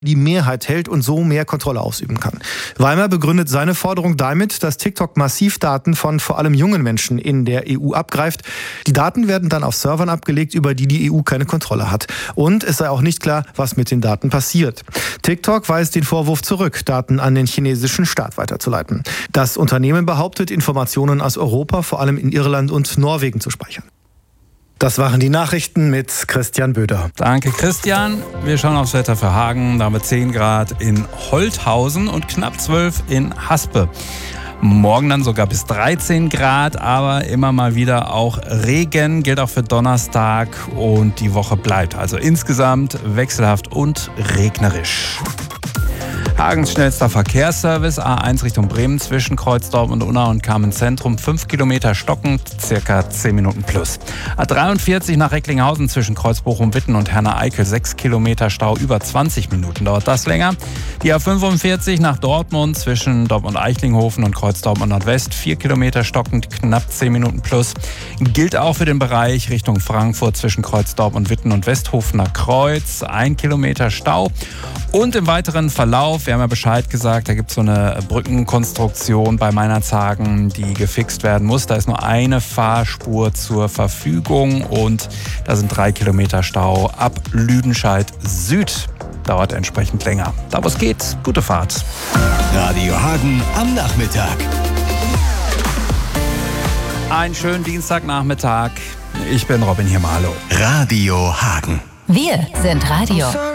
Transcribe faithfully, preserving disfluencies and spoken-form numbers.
die Mehrheit hält und so mehr Kontrolle ausüben kann. Weimer begründet seine Forderung damit, dass TikTok massiv Daten von vor allem jungen Menschen in der E U abgreift. Die Daten werden dann auf Servern abgelegt, über die die E U keine Kontrolle hat. Und es sei auch nicht klar, was mit den Daten passiert. TikTok weist den Vorwurf zurück, Daten an den chinesischen Staat weiterzuleiten. Das Unternehmen behauptet, Informationen aus Europa, vor allem in Irland und Norwegen, zu speichern. Das waren die Nachrichten mit Christian Böder. Danke, Christian. Wir schauen aufs Wetter für Hagen. Da haben wir zehn Grad in Holthausen und knapp zwölf in Haspe. Morgen dann sogar bis dreizehn Grad, aber immer mal wieder auch Regen. Gilt auch für Donnerstag und die Woche bleibt also insgesamt wechselhaft und regnerisch. Hagens schnellster Verkehrsservice, A eins Richtung Bremen zwischen Kreuzdorf und Unna und Kamen Zentrum, fünf Kilometer stockend, circa zehn Minuten plus. A dreiundvierzig nach Recklinghausen zwischen Kreuzbochum-Witten und Herne-Eickel, sechs Kilometer Stau, über zwanzig Minuten dauert das länger. Die A fünfundvierzig nach Dortmund zwischen Dortmund-Eichlinghofen und Kreuzdorf und Nordwest, vier Kilometer stockend, knapp zehn Minuten plus. Gilt auch für den Bereich Richtung Frankfurt zwischen Kreuzdorf und Witten und Westhofener Kreuz, ein Kilometer Stau. Und im weiteren Verlauf, wir haben ja Bescheid gesagt, da gibt es so eine Brückenkonstruktion bei Meinerzhagen, die gefixt werden muss. Da ist nur eine Fahrspur zur Verfügung und da sind drei Kilometer Stau ab Lüdenscheid Süd. Dauert entsprechend länger. Da wo es geht, gute Fahrt. Radio Hagen am Nachmittag. Einen schönen Dienstagnachmittag. Ich bin Robin Hirmalo. Radio Hagen. Wir sind Radio